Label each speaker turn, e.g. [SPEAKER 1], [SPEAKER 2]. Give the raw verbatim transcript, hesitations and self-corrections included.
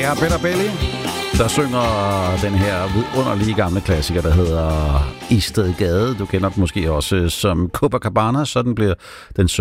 [SPEAKER 1] er Better Belly, der synger den her vidunderlige gamle klassiker, der hedder Istedgade. Du kender den måske også som Copacabana, sådan bliver den